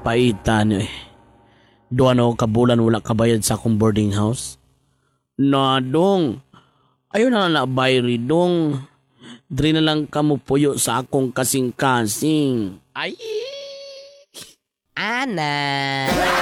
paitan eh. Doon ako kabulan wala kabayad sa akong boarding house. Na dong, ayaw na na bayri dong. Dre na lang kamo puyo sa akong kasing-kasing. Ay! Ana!